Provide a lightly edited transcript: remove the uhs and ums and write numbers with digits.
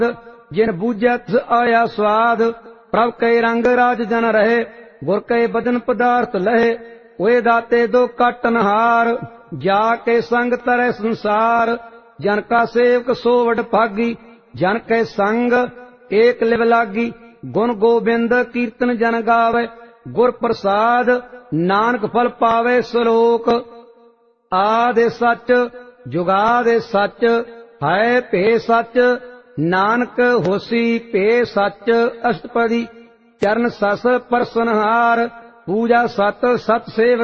जिन बूझै तिस आया स्वाद। प्रभ के रंग राज जन रहे, गुर के बदन पदार्थ लहे। ओए दाते दो काटनहार, जाके संग तरै संसार। जन का सेवक सो वड भागी, जन के संग एक लिव लागी। गुण गोबिंद कीर्तन जन गावे, गुर प्रसाद नानक फल पावे सलोक। आदि सच जुगादि सच, है भे सच नानक होसी भे सच। अष्टपदी चरण सस परसनहार, पूजा सत सत सेव